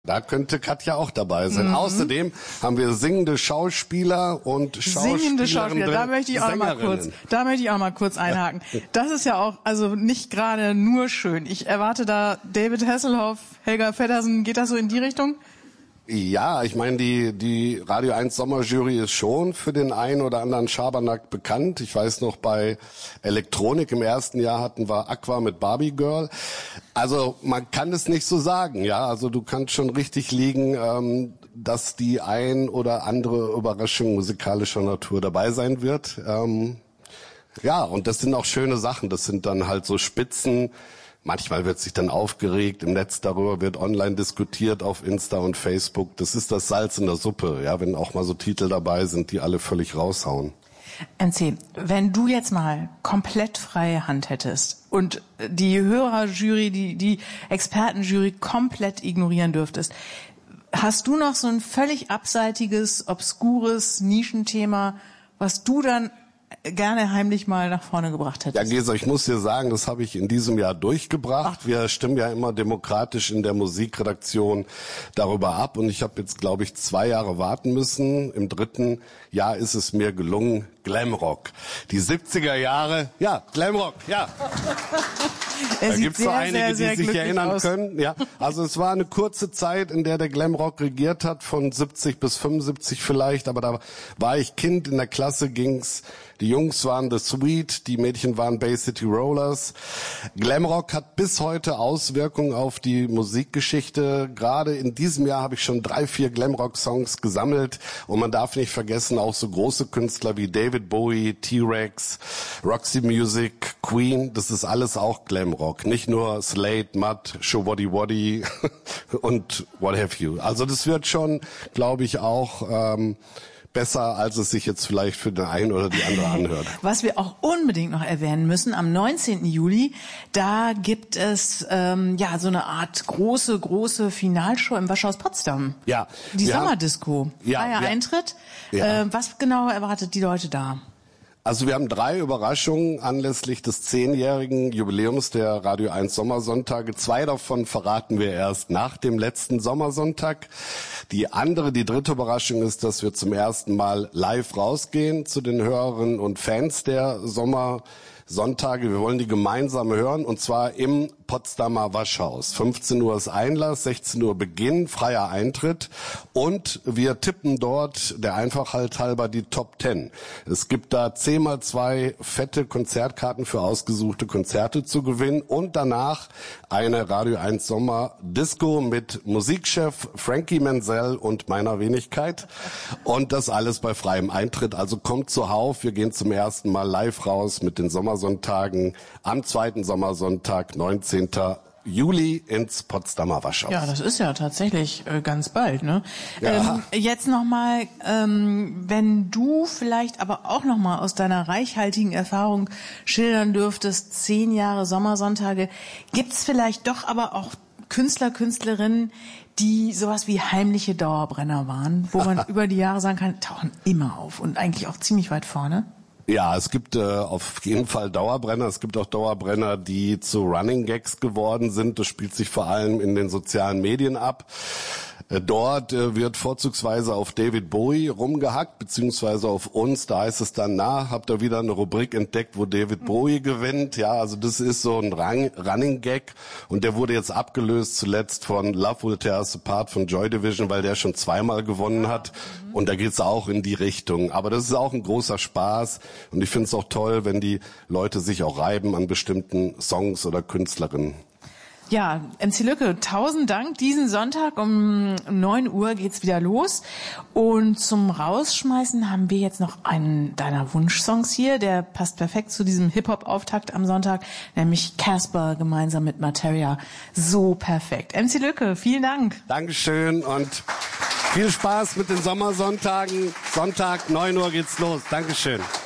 Da könnte Katja auch dabei sein. Außerdem haben wir singende Schauspieler und Singende Schauspieler, da möchte ich auch mal kurz einhaken. Das ist ja auch also nicht gerade nur schön. Ich erwarte da David Hasselhoff, Helga Feddersen, geht das so in die Richtung? Ja, ich meine, die Radio 1 Sommerjury ist schon für den einen oder anderen Schabernack bekannt. Ich weiß noch, bei Elektronik im ersten Jahr hatten wir Aqua mit Barbie Girl. Also man kann es nicht so sagen, ja. Also du kannst schon richtig liegen, dass die ein oder andere Überraschung musikalischer Natur dabei sein wird. Ja, und das sind auch schöne Sachen. Das sind dann halt so Spitzen. Manchmal wird sich dann aufgeregt im Netz darüber, wird online diskutiert auf Insta und Facebook. Das ist das Salz in der Suppe, ja, wenn auch mal so Titel dabei sind, die alle völlig raushauen. MC, wenn du jetzt mal komplett freie Hand hättest und die Hörerjury, die Expertenjury komplett ignorieren dürftest, hast du noch so ein völlig abseitiges, obskures Nischenthema, was du dann gerne heimlich mal nach vorne gebracht hättest? Ja, Gesa, ich muss dir sagen, das habe ich in diesem Jahr durchgebracht. Ach. Wir stimmen ja immer demokratisch in der Musikredaktion darüber ab. Und ich habe jetzt, glaube ich, 2 Jahre warten müssen. Im 3. Jahr ist es mir gelungen. Glamrock. Die 70er Jahre, ja, Glamrock, ja. Da gibt's so einige, die sich erinnern können. Ja, also es war eine kurze Zeit, in der der Glamrock regiert hat, von 70 bis 75 vielleicht, aber da war ich Kind, in der Klasse ging's. Die Jungs waren The Sweet, die Mädchen waren Bay City Rollers. Glamrock hat bis heute Auswirkungen auf die Musikgeschichte. Gerade in diesem Jahr habe ich schon 3, 4 Glamrock-Songs gesammelt. Und man darf nicht vergessen, auch so große Künstler wie David Bowie, T-Rex, Roxy Music, Queen, das ist alles auch Glamrock. Nicht nur Slade, Mud, Show Waddy Waddy und what have you. Also das wird schon, glaube ich, auch besser, als es sich jetzt vielleicht für den einen oder die andere anhört. Was wir auch unbedingt noch erwähnen müssen, am 19. Juli, da gibt es so eine Art große Finalshow im Waschhaus Potsdam. Ja. Die Sommerdisco. Freier Eintritt. Ja. Was genau erwartet die Leute da? Also wir haben 3 Überraschungen anlässlich des 10-jährigen Jubiläums der Radio 1 Sommersonntage. 2 davon verraten wir erst nach dem letzten Sommersonntag. Die 3. Überraschung ist, dass wir zum ersten Mal live rausgehen zu den Hörerinnen und Fans der Sommersonntage. Wir wollen die gemeinsam hören, und zwar im Potsdamer Waschhaus. 15 Uhr ist Einlass, 16 Uhr Beginn, freier Eintritt, und wir tippen dort der Einfachheit halber die Top 10. Es gibt da 10x2 fette Konzertkarten für ausgesuchte Konzerte zu gewinnen und danach eine Radio 1 Sommer Disco mit Musikchef Frankie Menzel und meiner Wenigkeit, und das alles bei freiem Eintritt. Also kommt zuhauf, wir gehen zum ersten Mal live raus mit den Sommersonntagen am 2. Sommersonntag, 19. Juli ins Potsdamer Waschhaus. Ja, das ist ja tatsächlich ganz bald, ne? Ja. Jetzt nochmal, wenn du vielleicht aber auch nochmal aus deiner reichhaltigen Erfahrung schildern dürftest, 10 Jahre Sommersonntage, gibt's vielleicht doch aber auch Künstler, Künstlerinnen, die sowas wie heimliche Dauerbrenner waren, wo man über die Jahre sagen kann, tauchen immer auf und eigentlich auch ziemlich weit vorne? Ja, es gibt auf jeden Fall Dauerbrenner. Es gibt auch Dauerbrenner, die zu Running Gags geworden sind. Das spielt sich vor allem in den sozialen Medien ab. Dort wird vorzugsweise auf David Bowie rumgehackt, beziehungsweise auf uns. Da heißt es dann, habt ihr wieder eine Rubrik entdeckt, wo David Bowie gewinnt. Ja, also das ist so ein Running Gag. Und der wurde jetzt abgelöst zuletzt von Love Will Tear Us Apart von Joy Division, weil der schon 2-mal gewonnen hat. Und da geht's auch in die Richtung. Aber das ist auch ein großer Spaß. Und ich finde es auch toll, wenn die Leute sich auch reiben an bestimmten Songs oder Künstlerinnen. Ja, MC Lücke, 1000 Dank. Diesen Sonntag um 9 Uhr geht's wieder los. Und zum Rausschmeißen haben wir jetzt noch einen deiner Wunschsongs hier. Der passt perfekt zu diesem Hip-Hop-Auftakt am Sonntag, nämlich Casper gemeinsam mit Materia. So perfekt. MC Lücke, vielen Dank. Dankeschön und viel Spaß mit den Sommersonntagen. Sonntag, 9 Uhr geht's los. Dankeschön.